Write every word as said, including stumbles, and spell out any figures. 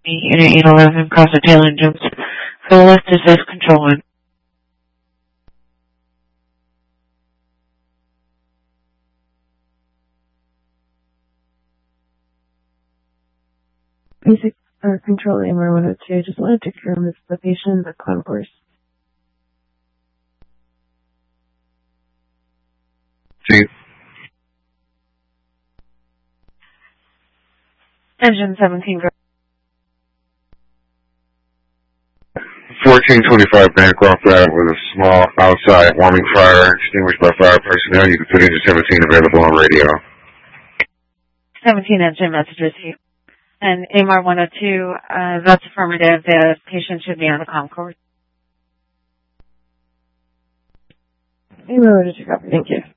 Unit eight eleven, cross the tail engines. For the left, this is control one. Basic uh, control A M R one oh two. Just wanted to confirm this location, the concourse. Chief. Engine seventeen. fourteen twenty-five Bancroft Ave with a small outside warming fire extinguished by fire personnel. You can put engine seventeen available on radio. seventeen engine message received. And A M R one oh two, uh, that's affirmative. The patient should be on the concourse. A M R one oh two, copy. Thank you.